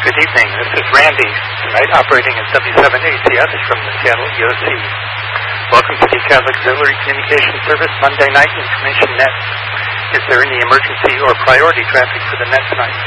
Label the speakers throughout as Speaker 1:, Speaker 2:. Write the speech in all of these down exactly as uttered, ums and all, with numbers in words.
Speaker 1: Good evening. This is Randy, tonight operating at W seven A C S from the Seattle E O C. Welcome to the Seattle Auxiliary Communication Service Monday Night Information Net. Is there any emergency or priority traffic for the net tonight?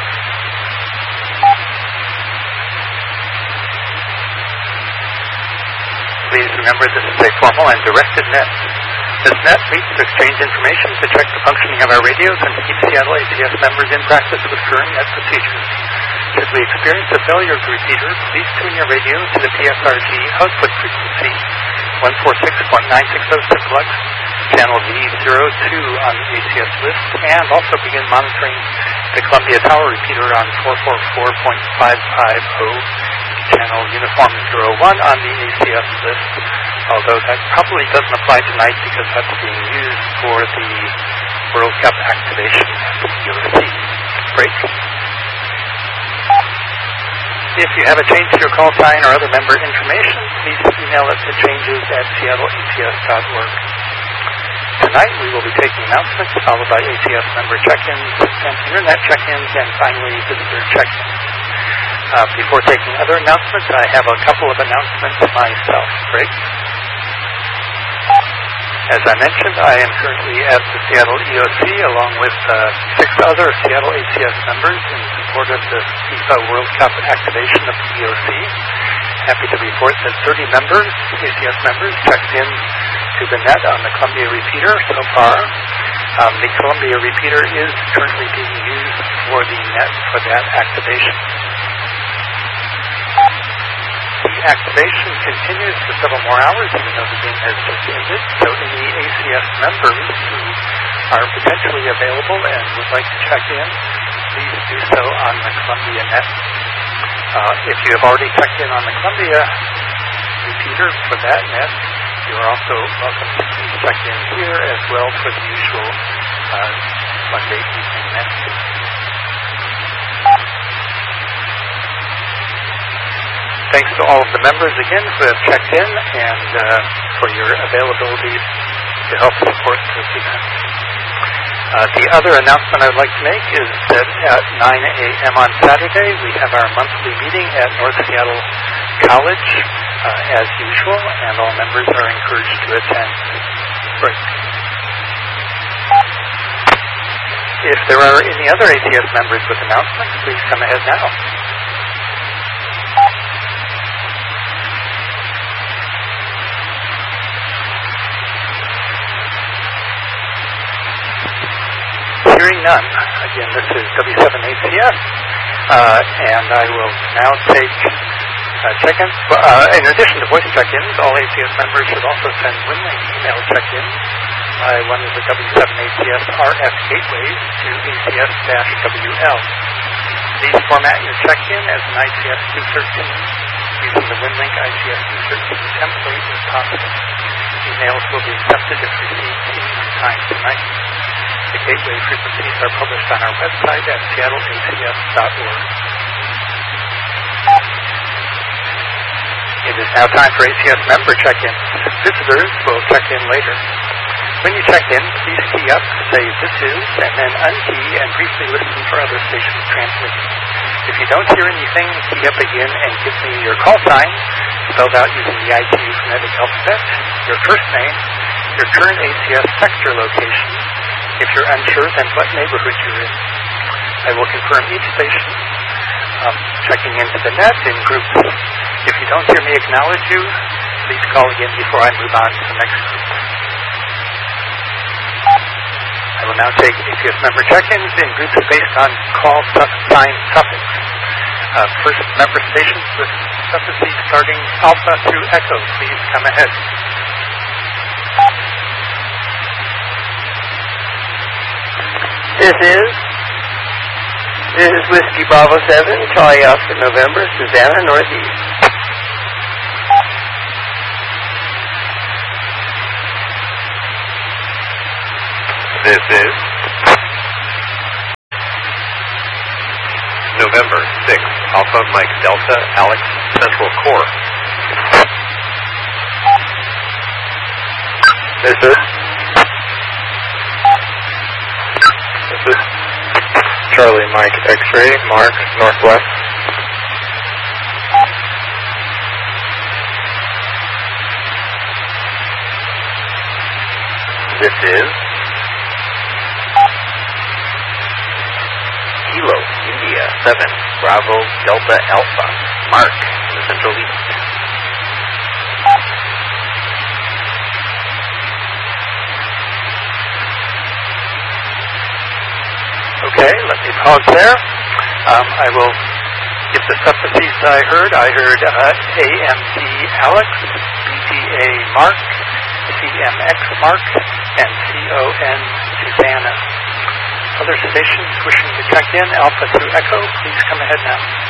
Speaker 1: Please remember this is a formal and directed net. This net meets to exchange information, to check the functioning of our radios, and to keep Seattle A C S members in practice with current net procedures. Should we experience a failure of the repeater, please tune your radio to the P S R G output frequency one forty-six point nine six zero simplex, channel V zero two on the A C S list, and also begin monitoring the Columbia Tower repeater on four forty-four point five five zero, channel uniform zero one on the A C S list, although that probably doesn't apply tonight because that's being used for the World Cup activation at the E O C. Break. If you have a change to your call sign or other member information, please email it to changes at seattle A C S dot org. Tonight we will be taking announcements, followed by A C S member check-ins and internet check-ins, and finally visitor check-ins. Uh, before taking other announcements, I have a couple of announcements myself. Greg? As I mentioned, I am currently at the Seattle E O C along with uh, six other Seattle A C S members in support of the FIFA World Cup activation of the E O C. Happy to report that thirty members, A C S members, checked in to the net on the Columbia repeater so far. Um, the Columbia repeater is currently being used for the net for that activation. The activation continues for several more hours, even though the game has just ended. So any A C S members who are potentially available and would like to check in, please do so on the Columbia net. Uh, if you have already checked in on the Columbia repeater for that net, you are also welcome to please check in here as well for the usual uh, Monday evening net. Thanks to all of the members again who have checked in and uh, for your availability to help support this event. Uh, the other announcement I would like to make is that at nine a.m. on Saturday we have our monthly meeting at North Seattle College uh, as usual, and all members are encouraged to attend. Break. If there are any other A C S members with announcements, please come ahead now. Hearing none. Again, this is W seven A C S, uh, and I will now take uh, check-ins. Uh, in addition to voice check-ins, all A C S members should also send Winlink email check-ins by one of the W seven A C S R F gateways to A C S W L. Please format your check-in as an I C S two thirteen using the Winlink I C S two thirteen template if possible. Emails will be accepted if received any time tonight. The gateway frequencies are published on our website at seattle A C S dot org. It is now time for A C S member check-in. Visitors will check in later. When you check in, please key up, say this is, and then unkey and briefly listen for other stations transmitting. If you don't hear anything, key up again and give me your call sign, spelled out using the I T U phonetic alphabet, your first name, your current A C S sector location. If you're unsure, then what neighborhood you're in. I will confirm each station, um, checking into the net in groups. If you don't hear me acknowledge you, please call again before I move on to the next group. I will now take A C S member check-ins in groups based on call sign suffix. Uh, first, member stations with suffixes starting alpha through echo. Please come ahead.
Speaker 2: This is, this is Whiskey Bravo seven, Charlie Oscar November, Susanna Northeast.
Speaker 3: This is November sixth, Alpha Mike Delta Alex Central Core.
Speaker 4: This is This is Charlie Mike X-Ray Mark Northwest.
Speaker 3: This is Kilo, India, seven, Bravo, Delta, Alpha, Mark, in the Central East.
Speaker 1: Okay, let me pause there. Um, I will give the substances I heard. I heard uh, A M D Alex, B D A Mark, C M X Mark, and C O N Susanna. Other stations wishing to check in, Alpha to Echo, please come ahead now.